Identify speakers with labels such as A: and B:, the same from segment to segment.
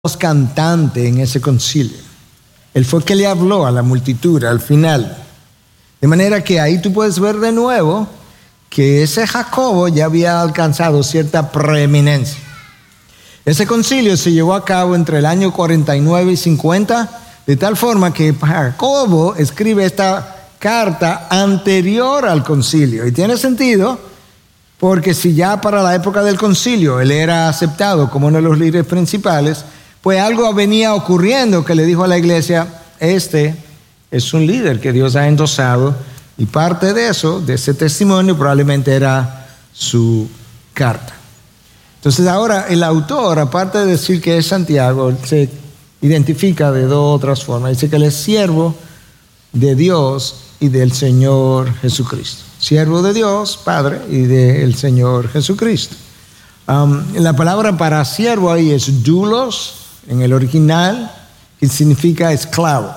A: cantante en ese concilio. Él fue que le habló a la multitud al final. De manera que ahí tú puedes ver de nuevo que ese Jacobo ya había alcanzado cierta preeminencia. Ese concilio se llevó a cabo entre el año 49 y 50, de tal forma que Jacobo escribe esta carta anterior al concilio. Y tiene sentido, porque si ya para la época del concilio él era aceptado como uno de los líderes principales, pues algo venía ocurriendo que le dijo a la iglesia: este es un líder que Dios ha endosado, y parte de eso, de ese testimonio, probablemente era su carta. Entonces ahora el autor, aparte de decir que es Santiago, se identifica de dos otras formas. Dice que él es siervo de Dios y del Señor Jesucristo. Siervo de Dios, Padre, y del Señor Jesucristo. La palabra para siervo ahí es doulos, en el original, que significa esclavo.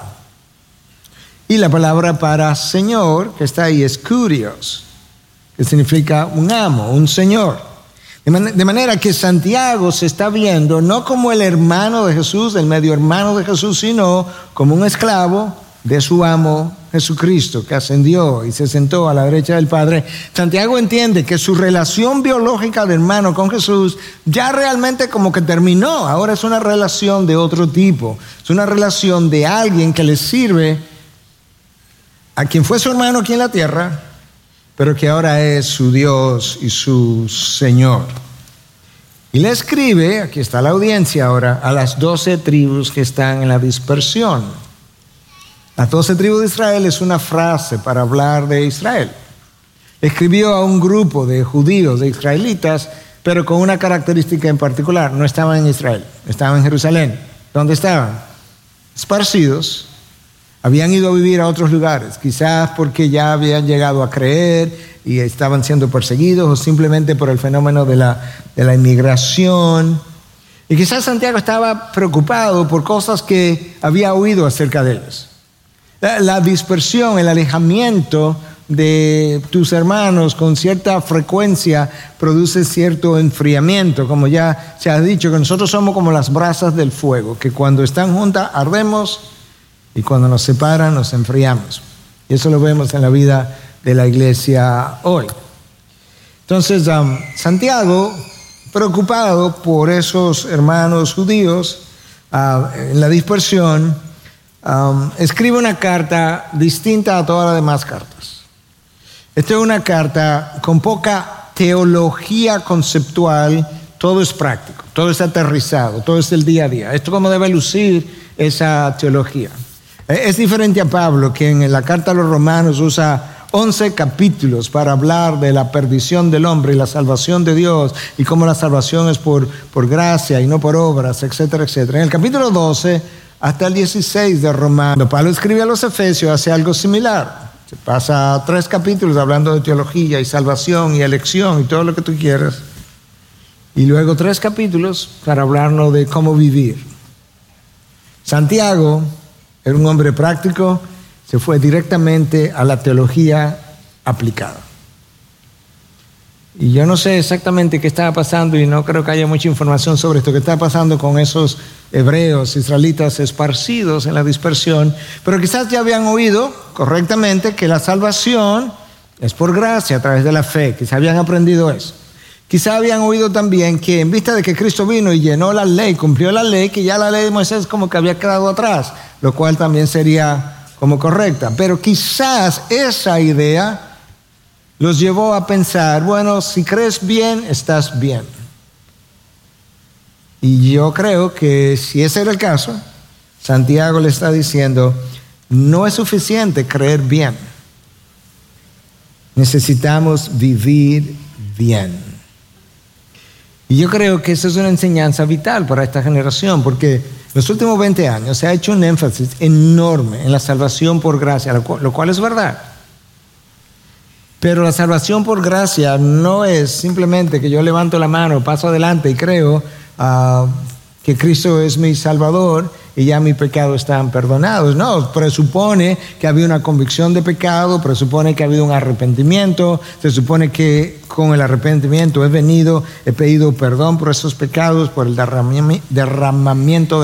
A: Y la palabra para Señor, que está ahí, es kurios, que significa un amo, un Señor. De manera que Santiago se está viendo no como el hermano de Jesús, el medio hermano de Jesús, sino como un esclavo de su amo Jesucristo, que ascendió y se sentó a la derecha del Padre. Santiago entiende que su relación biológica de hermano con Jesús ya realmente como que terminó. Ahora es una relación de otro tipo. Es una relación de alguien que le sirve a quien fue su hermano aquí en la tierra, pero que ahora es su Dios y su Señor. Y le escribe, aquí está la audiencia ahora, a las 12 tribus que están en la dispersión. Las 12 tribus de Israel es una frase para hablar de Israel. Escribió a un grupo de judíos, de israelitas, pero con una característica en particular: no estaban en Israel, estaban en Jerusalén. ¿Dónde estaban? Esparcidos. Habían ido a vivir a otros lugares, quizás porque ya habían llegado a creer y estaban siendo perseguidos, o simplemente por el fenómeno de la inmigración. Y quizás Santiago estaba preocupado por cosas que había oído acerca de ellos. La dispersión, el alejamiento de tus hermanos con cierta frecuencia produce cierto enfriamiento, como ya se ha dicho, que nosotros somos como las brasas del fuego, que cuando están juntas ardemos y cuando nos separan nos enfriamos. Y eso lo vemos en la vida de la iglesia hoy. Entonces, Santiago, preocupado por esos hermanos judíos en la dispersión, escribe una carta distinta a todas las demás cartas. Esta es una carta con poca teología conceptual. Todo es práctico, todo es aterrizado, todo es el día a día. Esto cómo debe lucir esa teología. Es diferente a Pablo, que en la carta a los Romanos usa 11 capítulos para hablar de la perdición del hombre y la salvación de Dios, y cómo la salvación es por gracia y no por obras, etcétera, etcétera. En el capítulo 12 hasta el 16 de Romanos, Pablo escribe a los Efesios, hace algo similar. Se pasa 3 capítulos hablando de teología y salvación y elección y todo lo que tú quieras, y luego 3 capítulos para hablarnos de cómo vivir. Santiago era un hombre práctico, se fue directamente a la teología aplicada. Y yo no sé exactamente qué estaba pasando, y no creo que haya mucha información sobre esto que está pasando con esos hebreos, israelitas esparcidos en la dispersión, pero quizás ya habían oído correctamente que la salvación es por gracia a través de la fe. Quizás habían aprendido eso. Quizás habían oído también que en vista de que Cristo vino y llenó la ley, cumplió la ley, que ya la ley de Moisés como que había quedado atrás, lo cual también sería como correcta. Pero quizás esa idea los llevó a pensar: bueno, si crees bien, estás bien. Y yo creo que si ese era el caso, Santiago le está diciendo: no es suficiente creer bien, necesitamos vivir bien. Y yo creo que esa es una enseñanza vital para esta generación, porque en los últimos 20 años se ha hecho un énfasis enorme en la salvación por gracia, lo cual es verdad. Pero la salvación por gracia no es simplemente que yo levanto la mano, paso adelante y creo, que Cristo es mi Salvador y ya mis pecados están perdonados. No, presupone que había una convicción de pecado, presupone que ha habido un arrepentimiento, se supone que con el arrepentimiento he pedido perdón por esos pecados, por el derramamiento